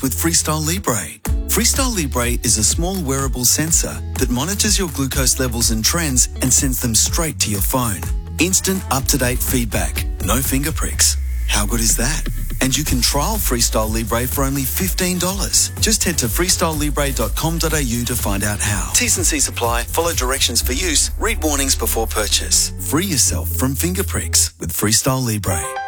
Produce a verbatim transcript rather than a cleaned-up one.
with Freestyle Libre. Freestyle Libre is a small wearable sensor that monitors your glucose levels and trends and sends them straight to your phone. Instant up-to-date feedback, no finger pricks. How good is that? And you can trial Freestyle Libre for only fifteen dollars. Just head to freestyle libre dot com dot a u to find out how. T's and C's apply. Follow directions for use. Read warnings before purchase. Free yourself from finger pricks with Freestyle Libre.